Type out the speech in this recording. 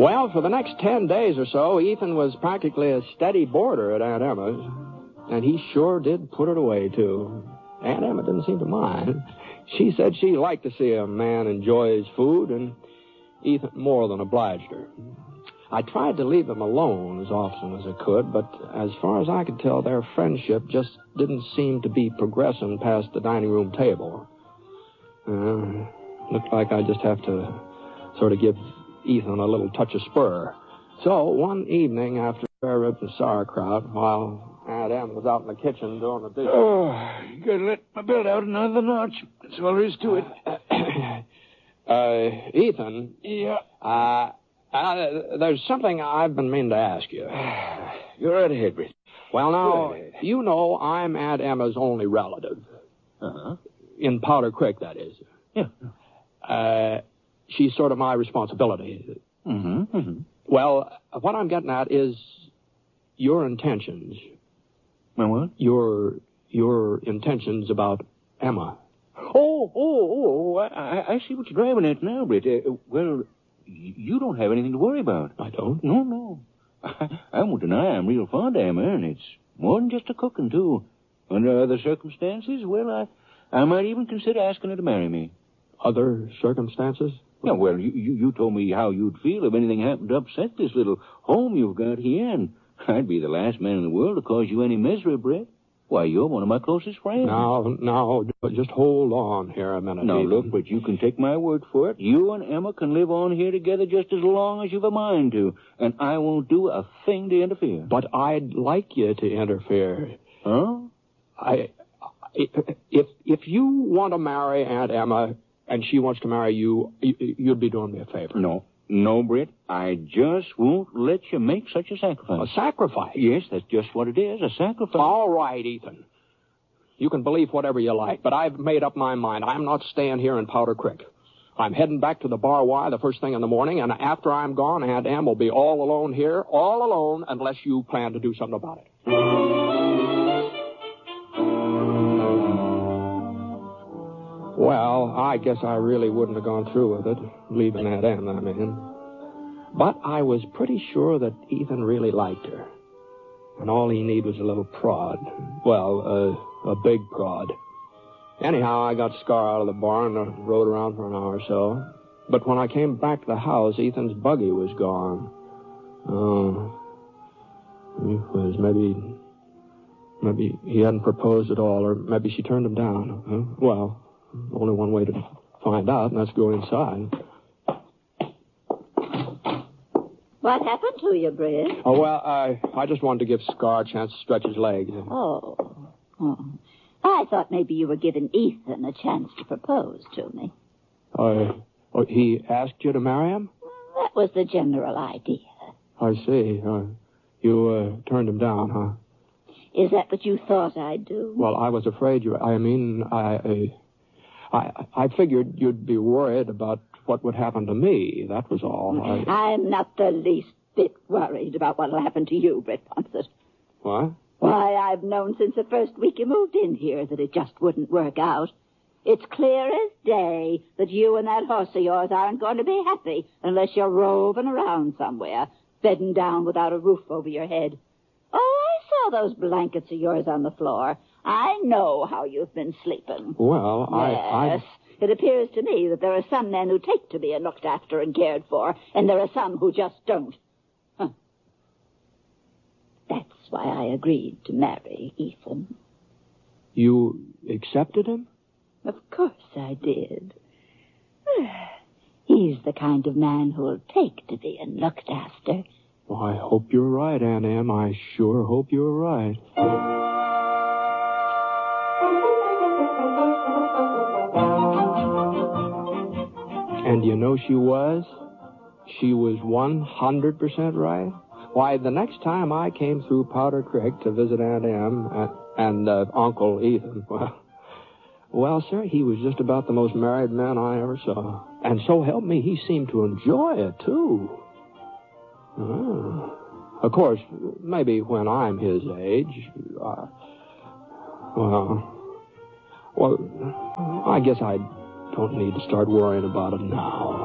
Well, for the next 10 days or so, Ethan was practically a steady boarder at Aunt Emma's. And he sure did put it away, too. Aunt Emma didn't seem to mind. She said she liked to see a man enjoy his food, and Ethan more than obliged her. I tried to leave them alone as often as I could, but as far as I could tell, their friendship just didn't seem to be progressing past the dining room table. Looked like I just have to sort of give Ethan a little touch of spur. So one evening after spare ribs and sauerkraut, while Aunt Em was out in the kitchen doing the dishes... Oh, you gotta let my belt out another notch. That's all there is to it. Ethan? Yeah? There's something I've been meaning to ask you. You're right ahead, Britt. Well, now, you know I'm Aunt Emma's only relative. Uh-huh. In Powder Creek, that is. Yeah. She's sort of my responsibility. Mm-hmm. Mm-hmm. Well, what I'm getting at is your intentions. My what? Your intentions about Emma. I see what you're driving at now, Britt. Well, you don't have anything to worry about. I don't? No. I won't deny I'm real fond of Emma, and it's more than just a cooking, too. Under other circumstances, well, I might even consider asking her to marry me. Other circumstances? Yeah, well, you told me how you'd feel if anything happened to upset this little home you've got here, and I'd be the last man in the world to cause you any misery, Brett. Why, you're one of my closest friends. Now, just hold on here a minute. Now, Ethan. look, but you can take my word for it. You and Emma can live on here together just as long as you've a mind to, and I won't do a thing to interfere. But I'd like you to interfere. Huh? If you want to marry Aunt Emma and she wants to marry you, you'd be doing me a favor. No, Britt. I just won't let you make such a sacrifice. A sacrifice? Yes, that's just what it is, a sacrifice. All right, Ethan. You can believe whatever you like, but I've made up my mind. I'm not staying here in Powder Creek. I'm heading back to the Bar Y the first thing in the morning, and after I'm gone, Aunt Em will be all alone here, all alone, unless you plan to do something about it. Well, I guess I really wouldn't have gone through with it, leaving Aunt Em, I mean. But I was pretty sure that Ethan really liked her. And all he needed was a little prod. Well, a big prod. Anyhow, I got Scar out of the barn and rode around for an hour or so. But when I came back to the house, Ethan's buggy was gone. Maybe he hadn't proposed at all, or maybe she turned him down. Well, only one way to find out, and that's go inside. What happened to you, Britt? Oh, well, I just wanted to give Scar a chance to stretch his legs. Oh. I thought maybe you were giving Ethan a chance to propose to me. He asked you to marry him? That was the general idea. I see. You turned him down, huh? Is that what you thought I'd do? Well, I was afraid you... I figured you'd be worried about what would happen to me. That was all. I'm not the least bit worried about what'll happen to you, Britt Ponsett. What? Why, I've known since the first week you moved in here that it just wouldn't work out. It's clear as day that you and that horse of yours aren't going to be happy unless you're roving around somewhere, bedding down without a roof over your head. Oh, I saw those blankets of yours on the floor. I know how you've been sleeping. Well, Yes. It appears to me that there are some men who take to being looked after and cared for, and there are some who just don't. Huh. That's why I agreed to marry Ethan. You accepted him? Of course I did. He's the kind of man who'll take to being looked after. Well, I hope you're right, Aunt Em. I sure hope you're right. And you know she was? She was 100% right. Why, the next time I came through Powder Creek to visit Aunt Em and Uncle Ethan, well, sir, he was just about the most married man I ever saw. And so help me, he seemed to enjoy it, too. Of course, maybe when I'm his age, I guess I don't need to start worrying about it now.